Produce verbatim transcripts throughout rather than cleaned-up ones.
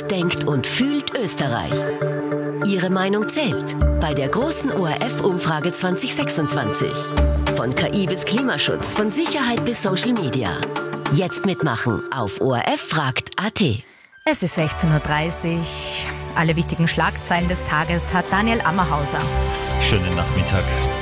Denkt, denkt und fühlt Österreich. Ihre Meinung zählt bei der großen O R F-Umfrage zwanzig sechsundzwanzig. Von K I bis Klimaschutz, von Sicherheit bis Social Media. Jetzt mitmachen auf O R F fragt punkt a t. Es ist sechzehn Uhr dreißig. Alle wichtigen Schlagzeilen des Tages hat Daniel Ammerhauser. Schönen Nachmittag.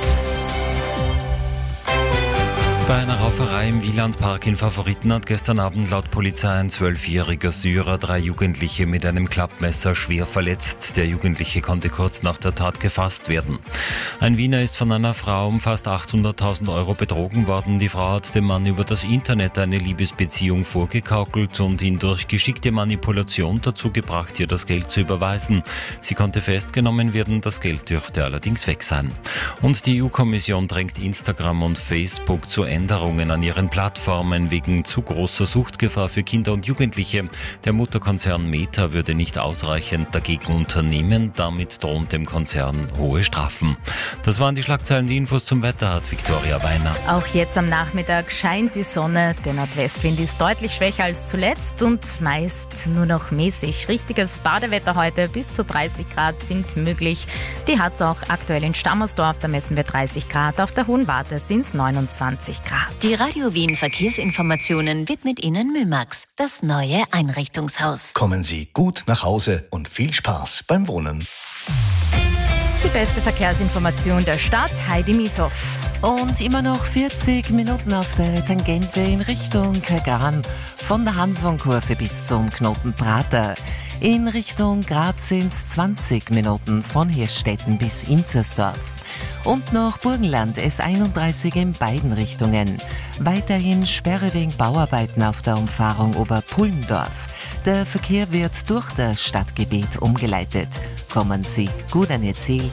Bei einer Rauferei im Wielandpark in Favoriten hat gestern Abend laut Polizei ein zwölfjähriger Syrer drei Jugendliche mit einem Klappmesser schwer verletzt. Der Jugendliche konnte kurz nach der Tat gefasst werden. Ein Wiener ist von einer Frau um fast achthunderttausend Euro betrogen worden. Die Frau hat dem Mann über das Internet eine Liebesbeziehung vorgegaukelt und ihn durch geschickte Manipulation dazu gebracht, ihr das Geld zu überweisen. Sie konnte festgenommen werden, das Geld dürfte allerdings weg sein. Und die E U-Kommission drängt Instagram und Facebook zu Änderungen an ihren Plattformen wegen zu großer Suchtgefahr für Kinder und Jugendliche. Der Mutterkonzern Meta würde nicht ausreichend dagegen unternehmen. Damit drohen dem Konzern hohe Strafen. Das waren die Schlagzeilen. Die Infos zum Wetter hat Viktoria Weiner. Auch jetzt am Nachmittag scheint die Sonne. Der Nordwestwind ist deutlich schwächer als zuletzt und meist nur noch mäßig. Richtiges Badewetter heute. Bis zu dreißig Grad sind möglich. Die hat es auch aktuell in Stammersdorf. Da messen wir dreißig Grad. Auf der Hohen Warte sind es neunundzwanzig Grad. Die Radio Wien Verkehrsinformationen widmet Ihnen Mymax, das neue Einrichtungshaus. Kommen Sie gut nach Hause und viel Spaß beim Wohnen. Die beste Verkehrsinformation der Stadt, Heidi Mieshoff. Und immer noch vierzig Minuten auf der Tangente in Richtung Kagan, von der Hansonkurve bis zum Knoten Prater. In Richtung Graz sind es zwanzig Minuten von Hirstetten bis Inzersdorf. Und noch Burgenland S einunddreißig in beiden Richtungen. Weiterhin Sperre wegen Bauarbeiten auf der Umfahrung Oberpullendorf. Der Verkehr wird durch das Stadtgebiet umgeleitet. Kommen Sie gut an Ihr Ziel.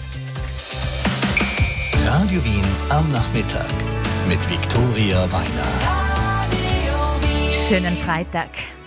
Radio Wien am Nachmittag mit Viktoria Weiner. Schönen Freitag.